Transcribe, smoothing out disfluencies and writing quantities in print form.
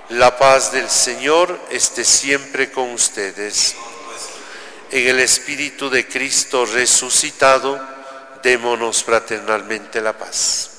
La paz del Señor esté siempre con ustedes. En el Espíritu de Cristo resucitado, démonos fraternalmente la paz.